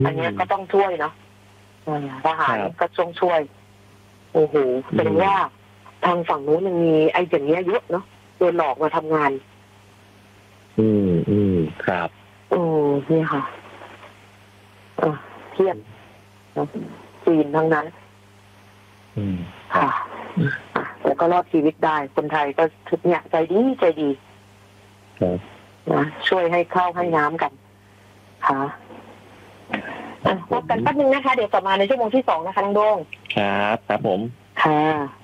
อันนี้ก็ต้องช่วยเนาะทหารก็ช่วยโอ้โหแสดงว่าทางฝั่งนู้นยังมีไอ้อย่างเงี้ยเยอะเนาะโดนหลอกมาทำงานครับนี่ค่ะเครียดจีนทั้งนั้นค่ะแต่ก็รอดชีวิตได้คนไทยก็ทุกเนี่ยใจดีนะช่วยให้ข้าวให้น้ำกันค่ะพบกันแป๊บนึงนะคะเดี๋ยวกลับมาในชั่วโมงที่2นะคะน้องโด่งครับผมค่ะ